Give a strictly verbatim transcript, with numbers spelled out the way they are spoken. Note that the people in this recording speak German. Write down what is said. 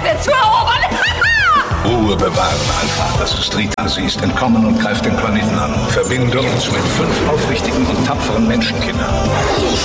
Bagdad zu erobern. Ruhe bewahren, Alpha. Das ist Rita. Sie ist entkommen und greift den Planeten an. Verbinde uns mit fünf aufrichtigen und tapferen Menschenkindern. Ich